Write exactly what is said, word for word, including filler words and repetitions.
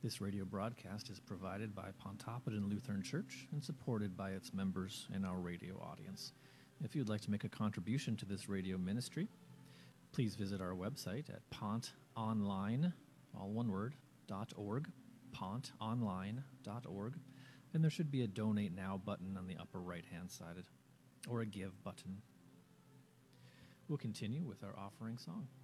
This radio broadcast is provided by Pontoppidan Lutheran Church and supported by its members and our radio audience. If you'd like to make a contribution to this radio ministry, please visit our website at pontonline, all one word, dot org, pontonline dot org, and there should be a Donate Now button on the upper right-hand side, or a Give button. We'll continue with our offering song.